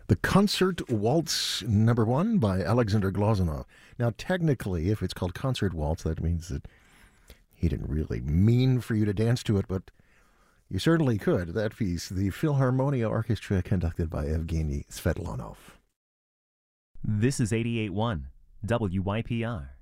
The Concert Waltz Number 1 by Alexander Glazunov. Now, technically, if it's called Concert Waltz, that means that he didn't really mean for you to dance to it, but you certainly could. That piece, the Philharmonia Orchestra, conducted by Evgeny Svetlanov. This is 88.1 WYPR.